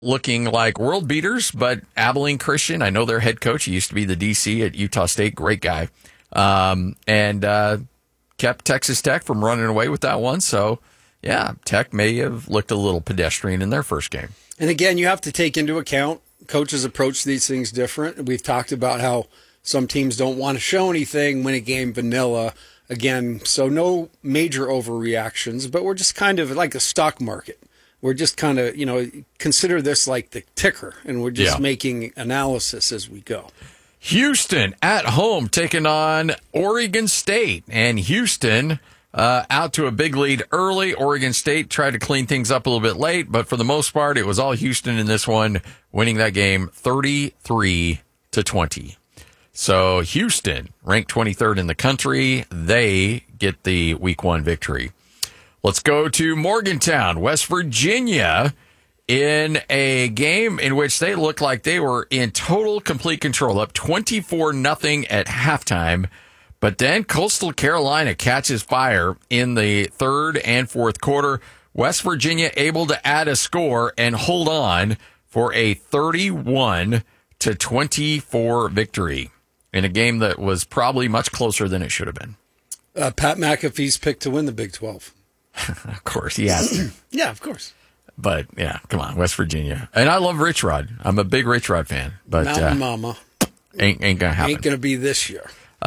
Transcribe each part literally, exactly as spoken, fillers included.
looking like world beaters, but Abilene Christian, I know their head coach. He used to be the D C at Utah State. Great guy. Um, and uh, kept Texas Tech from running away with that one. So, yeah, Tech may have looked a little pedestrian in their first game. And again, you have to take into account coaches approach these things different. We've talked about how some teams don't want to show anything, win a game vanilla. Again, so no major overreactions, but we're just kind of like a stock market. We're just kind of, you know, consider this like the ticker, and we're just Yeah. making analysis as we go. Houston at home taking on Oregon State. And Houston uh, out to a big lead early. Oregon State tried to clean things up a little bit late, but for the most part, it was all Houston in this one, winning that game thirty-three to twenty. So Houston, ranked twenty-third in the country, they get the week one victory. Let's go to Morgantown, West Virginia, in a game in which they looked like they were in total, complete control, up twenty-four nothing at halftime. But then Coastal Carolina catches fire in the third and fourth quarter. West Virginia able to add a score and hold on for a thirty-one to twenty-four victory in a game that was probably much closer than it should have been. Uh, Pat McAfee's pick to win the Big twelve. Of course, he has to. Yeah, of course. But, yeah, come on, West Virginia. And I love Rich Rod. I'm a big Rich Rod fan. But Mountain uh, Mama ain't, ain't going to happen. ain't going to be this year.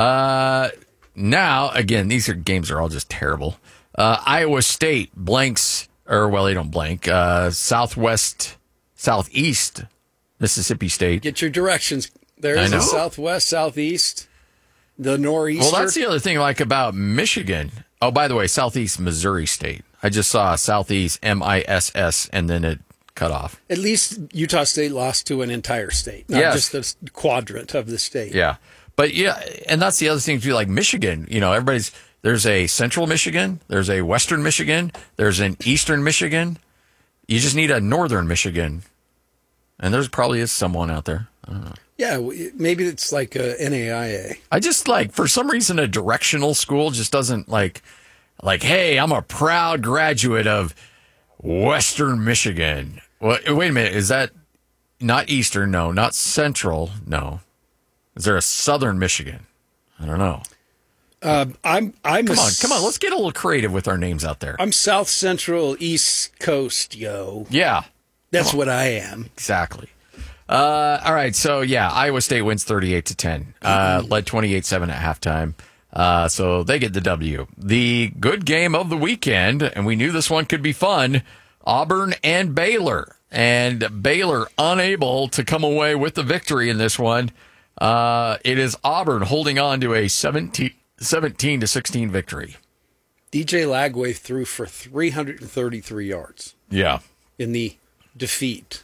Uh, now, again, these are games are all just terrible. Uh, Iowa State blanks, or, well, they don't blank, uh, Southwest, Southeast Mississippi State. Get your directions. I There's know. a southwest, southeast, the northeast. Well, that's the other thing, like about Michigan. Oh, by the way, Southeast Missouri State. I just saw Southeast M I S S, and then it cut off. At least Utah State lost to an entire state, not Yes. just the quadrant of the state. Yeah. But, yeah, and that's the other thing, too, like Michigan. You know, everybody's, there's a Central Michigan, there's a Western Michigan, there's an Eastern Michigan. You just need a Northern Michigan. And there's probably is someone out there. I don't know. Yeah, w- maybe it's like a N A I A. I just like, for some reason, a directional school just doesn't like, like, hey, I'm a proud graduate of Western Michigan. Well, wait a minute. Is that not Eastern? No. Not Central? No. Is there a Southern Michigan? I don't know. Uh, I'm I'm Come a on, s- come on. Let's get a little creative with our names out there. I'm South Central East Coast, yo. Yeah, That's what I am. exactly. Uh, all right. So, yeah, Iowa State wins thirty-eight to ten. Uh, led twenty-eight seven at halftime. Uh, so they get the W. The good game of the weekend, and we knew this one could be fun, Auburn and Baylor. And Baylor unable to come away with the victory in this one. Uh, it is Auburn holding on to a seventeen to sixteen victory. D J Lagway threw for three hundred thirty-three yards Yeah. in the defeat.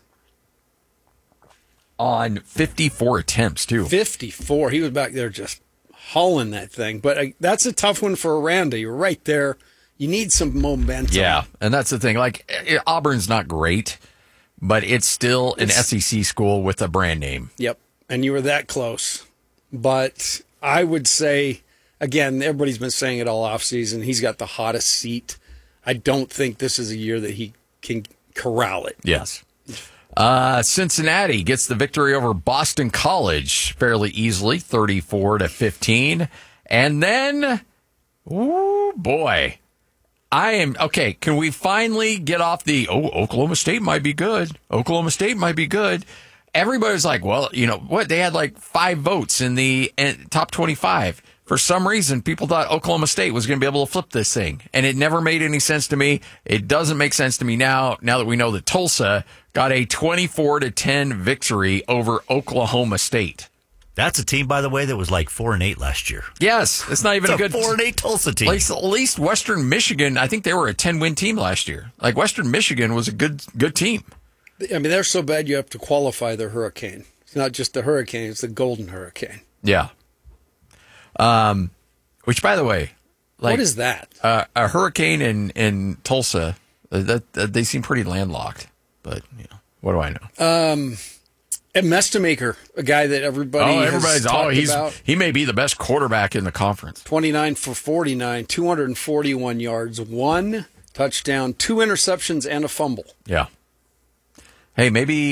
On fifty-four attempts, too. fifty-four. He was back there just hauling that thing. But uh, that's a tough one for Aranda. You're right there. You need some momentum. Yeah, and that's the thing. Like, eh, Auburn's not great, but it's still an It's- S E C school with a brand name. Yep. And you were that close. But I would say, again, everybody's been saying it all offseason. He's got the hottest seat. I don't think this is a year that he can corral it. Yes. Uh, Cincinnati gets the victory over Boston College fairly easily, thirty-four to fifteen. And then, ooh, boy. I am, okay, can we finally get off the, oh, Oklahoma State might be good. Oklahoma State might be good. Everybody's like, well, you know, what? They had like five votes in the uh, top twenty-five. For some reason, people thought Oklahoma State was going to be able to flip this thing. And it never made any sense to me. It doesn't make sense to me now, now that we know that Tulsa got a twenty-four to ten victory over Oklahoma State. That's a team, by the way, that was like four and eight last year. Yes, it's not even It's a a good four and eight Tulsa team. At least, at least Western Michigan, I think they were a ten-win team last year. Like, Western Michigan was a good good team. I mean, they're so bad you have to qualify their hurricane. It's not just the hurricane, it's the golden hurricane. Yeah. Um, which, by the way, like, What is that? uh, a hurricane in in Tulsa? Uh, that, that they seem pretty landlocked. But you know, what do I know? Um, a Mestamaker, a guy that everybody oh, has everybody's oh, talked he's about. he may be the best quarterback in the conference. twenty-nine for forty-nine, two hundred forty-one yards, one touchdown, two interceptions, and a fumble. Yeah. Hey, maybe